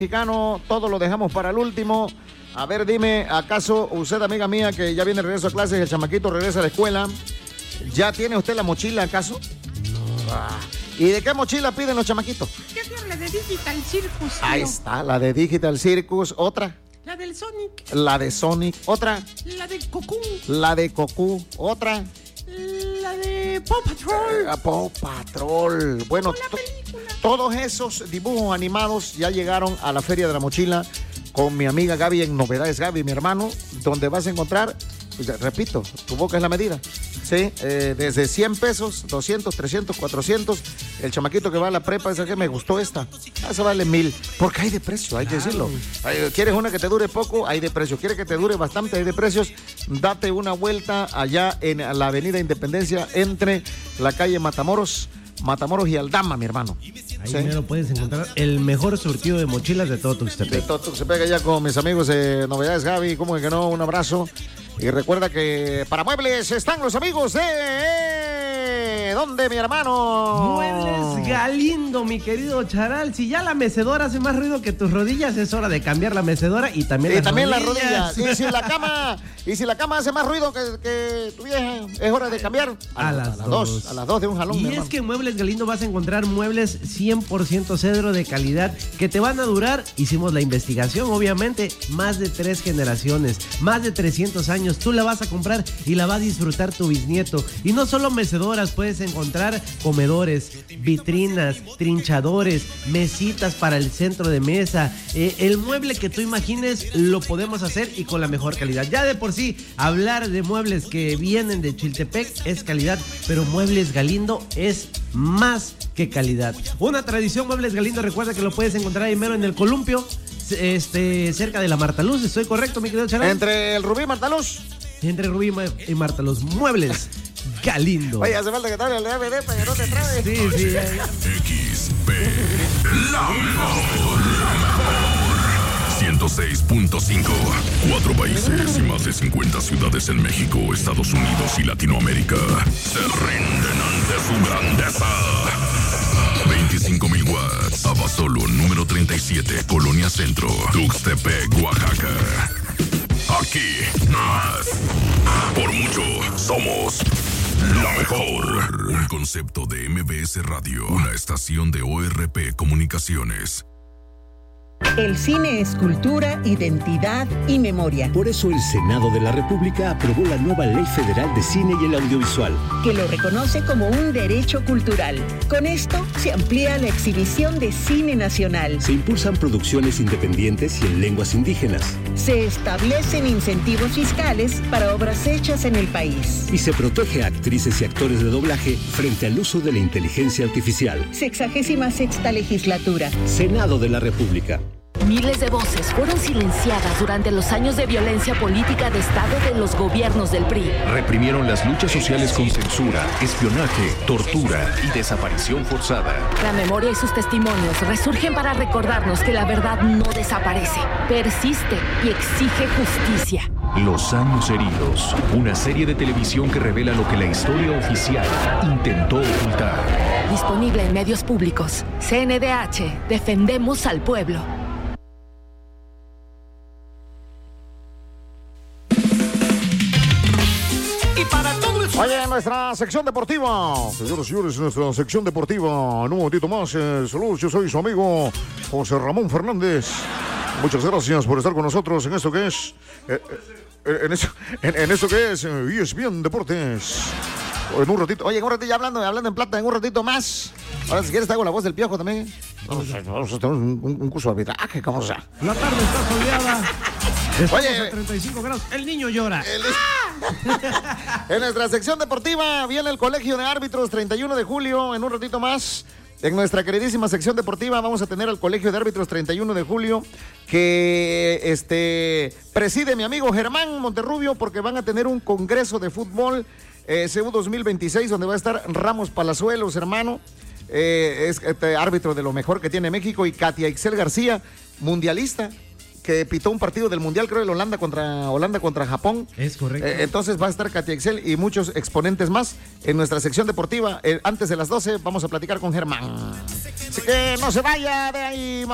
mexicano, todo lo dejamos para el último. A ver, dime, ¿acaso usted, amiga mía, que ya viene de regreso a clases, el chamaquito regresa a la escuela, ya tiene usted la mochila, acaso? No. ¿Y de qué mochila piden los chamaquitos? Yo quiero la de Digital Circus. Ahí está, la de Digital Circus. ¿Otra? La del Sonic. La de Sonic. ¿Otra? La de Goku. La de Goku. ¿Otra? La de Paw Patrol. Paw Patrol. Bueno, todos esos dibujos animados ya llegaron a la Feria de la Mochila con mi amiga Gaby en Novedades Gaby, mi hermano, donde vas a encontrar, pues, repito, tu boca es la medida, ¿sí? Desde 100 pesos, 200, 300, 400. El chamaquito que va a la prepa dice que me gustó esta. Esa vale 1000, porque hay de precio, hay que decirlo. ¿Quieres una que te dure poco? Hay de precio. ¿Quieres que te dure bastante? Hay de precios. Date una vuelta allá en la avenida Independencia entre la calle Matamoros y Aldama, mi hermano. Ahí primero puedes encontrar el mejor surtido de mochilas de todo Tuxtepec. De todo Tuxtepec, allá con mis amigos de Novedades Gaby, ¿cómo que no? Un abrazo. Y recuerda que para muebles están los amigos de... ¿Dónde, mi hermano? Muebles Galindo, mi querido Charal. Si ya la mecedora hace más ruido que tus rodillas, es hora de cambiar la mecedora y también las rodillas. Y si la cama hace más ruido que tu vieja, es hora de cambiar a las 2. A las 2 de un jalón. Y es que en Muebles Galindo vas a encontrar muebles 100% cedro de calidad que te van a durar. Hicimos la investigación, obviamente, más de 3 generaciones, más de 300 años. Tú la vas a comprar y la va a disfrutar tu bisnieto. Y no solo mecedoras, puedes encontrar comedores, vitrinas, trinchadores, mesitas para el centro de mesa. El mueble que tú imagines lo podemos hacer y con la mejor calidad. Ya de por sí, hablar de muebles que vienen de Chiltepec es calidad, pero Muebles Galindo es más que calidad. Una tradición, Muebles Galindo, recuerda que lo puedes encontrar ahí mero en el Columpio, cerca de la Martaluz. ¿Estoy correcto, mi querido Charal? Entre el Rubí y Martaluz. Entre Rubí y Martaluz. Muebles Galindo. Oye, hace falta que te hable el DVD para que no te trabe. Sí. XP, la mejor. 106.5. 4 países y más de 50 ciudades en México, Estados Unidos y Latinoamérica se rinden ante su grandeza. 25,000 watts. Abasolo, número 37, Colonia Centro, Tuxtepec, Oaxaca. Aquí, más. Por mucho, somos la mejor. Un concepto de MBS Radio, una estación de ORP Comunicaciones. El cine es cultura, identidad y memoria. Por eso el Senado de la República aprobó la nueva Ley Federal de Cine y el Audiovisual, que lo reconoce como un derecho cultural. Con esto se amplía la exhibición de cine nacional. Se impulsan producciones independientes y en lenguas indígenas. Se establecen incentivos fiscales para obras hechas en el país. Y se protege a actrices y actores de doblaje frente al uso de la inteligencia artificial. 66ª legislatura. Senado de la República. Miles de voces fueron silenciadas durante los años de violencia política de Estado de los gobiernos del PRI. Reprimieron las luchas sociales con censura, espionaje, tortura y desaparición forzada. La memoria y sus testimonios resurgen para recordarnos que la verdad no desaparece, persiste y exige justicia. Los años heridos, una serie de televisión que revela lo que la historia oficial intentó ocultar. Disponible en medios públicos. CNDH, defendemos al pueblo. Oye, nuestra sección deportiva. Señoras y señores, nuestra sección deportiva. En un momentito más, saludos, yo soy su amigo José Ramón Fernández. Muchas gracias por estar con nosotros en esto que es... en esto que es ESPN Deportes. En un ratito, oye, en un ratito ya hablando en plata, en un ratito más. Ahora, si quieres, te hago la voz del Piojo también. Vamos a tener un curso de arbitraje, ¿cómo sea? La tarde está soleada. Oye, a 35 grados. El niño llora. En nuestra sección deportiva viene el Colegio de Árbitros, 31 de julio, en un ratito más. En nuestra queridísima sección deportiva vamos a tener al Colegio de Árbitros 31 de julio que preside mi amigo Germán Monterrubio, porque van a tener un congreso de fútbol CU 2026 donde va a estar Ramos Palazuelos, hermano. Es árbitro de lo mejor que tiene México, y Katia Ixel García, mundialista, que pitó un partido del Mundial, creo, el Holanda contra Japón. Es correcto. Entonces va a estar Katia Excel y muchos exponentes más en nuestra sección deportiva. Antes de las 12 vamos a platicar con Germán. Así que no se vaya de ahí.